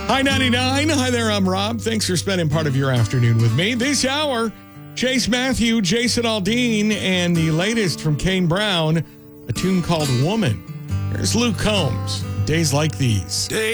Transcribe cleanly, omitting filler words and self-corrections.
Hi, 99. Hi there, I'm Rob. Thanks for spending part of your afternoon with me. This hour, Chase Matthew, Jason Aldean, and the latest from Kane Brown, a tune called Woman. Here's Luke Combs, Days Like These.